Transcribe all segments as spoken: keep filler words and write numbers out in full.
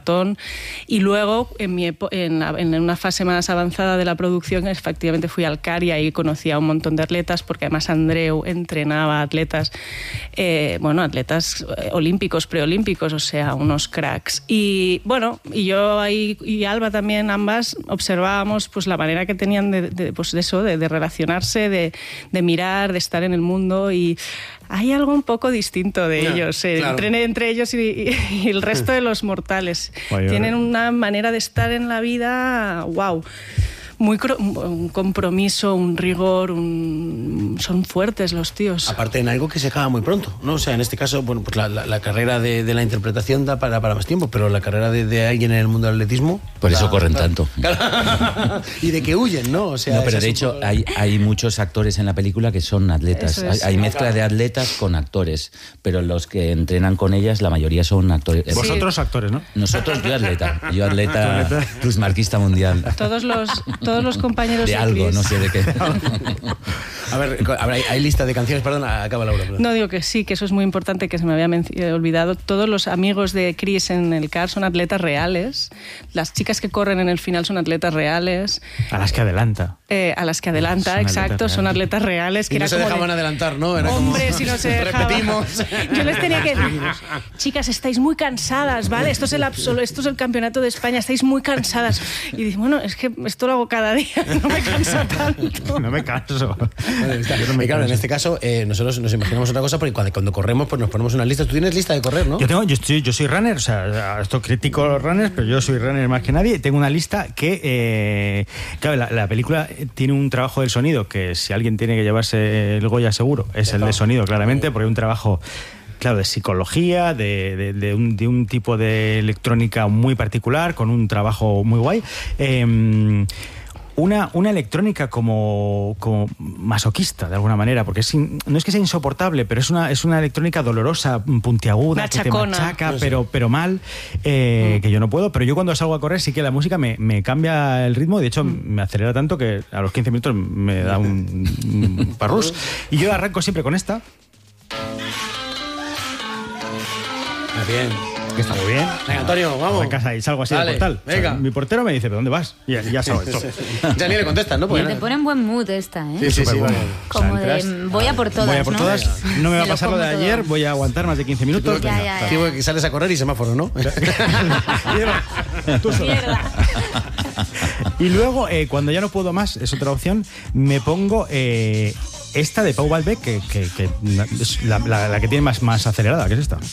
maratón. Y luego, en, mi epo- en, la- en una fase más avanzada de la producción, efectivamente fui al C A R y ahí conocí a un montón de atletas, porque además Andreu entrenaba atletas, eh, bueno, atletas eh, olímpicos, preolímpicos, o sea, unos cracks. Y bueno, y yo ahí y Alba también, ambas, observábamos pues la manera que tenían de, de, pues, de eso, de, de relacionarse, de, de mirar, de estar en el mundo, y hay algo un poco distinto de Ya, ellos, eh, claro. entre, entre ellos y, y- y el resto de los mortales. Oye, Tienen oye. una manera de estar en la vida, wow. Muy cro- un compromiso, un rigor, un... son fuertes los tíos. Aparte en algo que se acaba muy pronto, ¿no? O sea, en este caso, bueno, pues la, la, la carrera de, de la interpretación da para, para más tiempo, pero la carrera de, de alguien en el mundo del atletismo... Por eso da- corren da- tanto. Y de que huyen, ¿no? O sea, No, pero ese de es un hecho poco- hay, hay muchos actores en la película que son atletas. Eso es. Hay, hay mezcla de atletas con actores, pero los que entrenan con ellas, la mayoría son actores. Sí. Vosotros actores, ¿no? Nosotros, yo atleta. Yo atleta plusmarquista mundial. Todos los, todos los compañeros De algo, Chris. no sé de qué. A ver, a ver, hay, hay lista de canciones, perdón, acaba Laura. perdón. No, digo que sí, que eso es muy importante, que se me había menc- eh, olvidado. Todos los amigos de Chris en el C A R son atletas reales. Las chicas que corren en el final son atletas reales. A las que adelanta. Eh, a las que adelanta, Son exacto, atletas son reales. atletas reales. Que Y no era se como dejaban de, adelantar, ¿no? Era como- hombre, si no se dejaba. Repetimos. Yo les tenía que decir, chicas, estáis muy cansadas, ¿vale? Esto es el absol- esto es el campeonato de España, estáis muy cansadas. Y dice, bueno, es que esto lo hago cada día, no me cansa tanto. No me canso. Vale, está. Y claro, en este caso, eh, nosotros nos imaginamos otra cosa, porque cuando, cuando corremos, pues nos ponemos una lista. Tú tienes lista de correr, ¿no? Yo tengo, yo estoy, yo soy runner, o sea, esto critico los runners, pero yo soy runner más que nadie. Tengo una lista que, eh, claro, la, la película tiene un trabajo del sonido que si alguien tiene que llevarse el Goya seguro es el de sonido, claramente, porque es un trabajo, claro, de psicología, de, de, de, un, de un tipo de electrónica muy particular, con un trabajo muy guay. Eh, Una, una electrónica como, como masoquista, de alguna manera, porque es in- no es que sea insoportable, pero es una, es una electrónica dolorosa, puntiaguda, que te Machacona. machaca, No sé. pero, pero mal, eh, que yo no puedo. Pero yo cuando salgo a correr sí que la música me, me cambia el ritmo, de hecho me acelera tanto que a los quince minutos me da un, un parrús. Y yo arranco siempre con esta, Ah, bien. que está muy bien. Venga, Antonio, vamos. En casa y salgo así Dale, del portal. O sea, venga. mi portero me dice, ¿pero dónde vas? Y ya, ya sabes. todo. Ya ni le contestas, ¿no? Y Porque te nada. pone en buen mood esta, ¿eh? Sí, sí, sí. Superbueno. vale. Como O sea, de entras- voy a por todas, Voy a por ¿no? todas. No me va a Me lo pasar lo de como ayer, todo. voy a aguantar más de quince minutos. Ya, venga. ya, ya. Sí, porque sales a correr y semáforo, ¿no? Tú solo. Mierda. Y luego, eh, cuando ya no puedo más, es otra opción, me pongo eh, esta de Pau Balbec, que, que- que es la, la- la que tiene más, más acelerada, que es esta.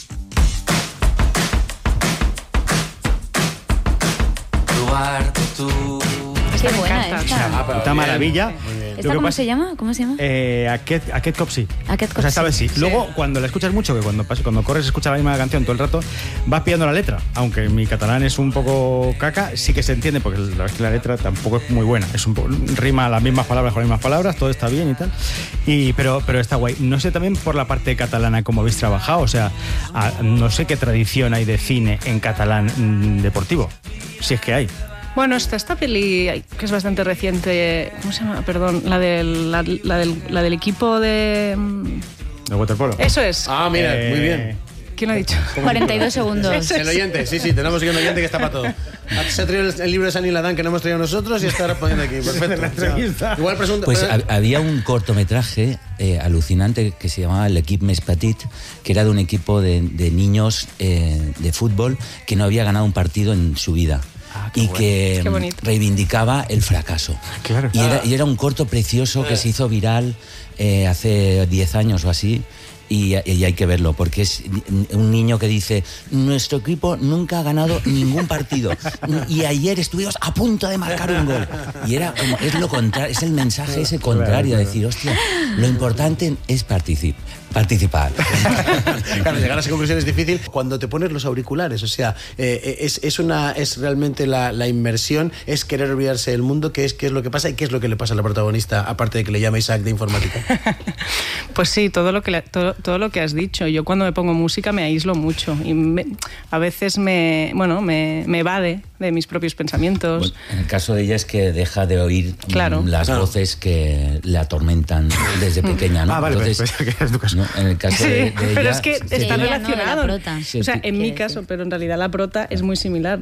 Qué me buena encanta. esta. Ah, pero Puta bien. maravilla. ¿Esta Lo que cómo pasa- se llama? ¿Cómo se llama? Eh, Aquest, Aquest Cop sí. Aquest Cop O sea, esta sí. vez sí. Luego, cuando la escuchas mucho, que cuando, pas- cuando corres escuchas la misma canción todo el rato, vas pillando la letra. Aunque mi catalán es un poco caca, sí que se entiende, porque la verdad es que la letra tampoco es muy buena. Es un poco, rima las mismas palabras con las mismas palabras, todo está bien y tal. Y, pero, pero está guay. No sé también por la parte catalana cómo habéis trabajado. O sea, a- no sé qué tradición hay de cine en catalán mm, deportivo. Si es que hay. Bueno, está esta peli que es bastante reciente, ¿cómo se llama? Perdón, la del, la, la del, la del equipo de... ¿De waterpolo? Eso es. Ah, mira, Eh, muy bien. ¿Quién lo ha dicho? cuarenta y dos segundos. El oyente, sí, sí, tenemos aquí un oyente que está para todo. Se ha traído el, el libro de Sani Ladán que no hemos traído nosotros y está respondiendo aquí. Perfecto. La entrevista. Igual presunta. Pues pero- hab- había un cortometraje eh, alucinante que se llamaba L'Equipe Més Petit, que era de un equipo de, de niños eh, de fútbol que no había ganado un partido en su vida. Ah, qué y bueno. que Qué mm, bonito. reivindicaba el fracaso. Claro. Y era, y era un corto precioso que se hizo viral eh, hace diez años o así. Y, y hay que verlo, porque es un niño que dice: nuestro equipo nunca ha ganado ningún partido y ayer estuvimos a punto de marcar un gol. Y era como, es lo contrario, es el mensaje ese contrario, de decir, hostia, lo importante es particip- participar. Claro, llegar a esa conclusión es difícil cuando te pones los auriculares. O sea, eh, es, es, una, es realmente la, la inmersión, es querer olvidarse del mundo, qué es, qué es lo que pasa y qué es lo que le pasa a la protagonista, aparte de que le llama Isaac de informática. Pues sí, todo lo que le- todo, todo lo que has dicho. Yo cuando me pongo música me aíslo mucho y me- a veces me, bueno, me, me evade de mis propios pensamientos. Bueno, en el caso de ella es que deja de oír mm, Claro. las Claro. voces que le atormentan desde pequeña, ¿no? Ah, vale, Entonces, pues, que es tu caso. ¿no? En el caso Sí, de, de pero ella, es que sí, está ella no, relacionado. la prota. Sí, o sea, sí. en mi Quiere caso, decir. pero en realidad la prota es muy similar.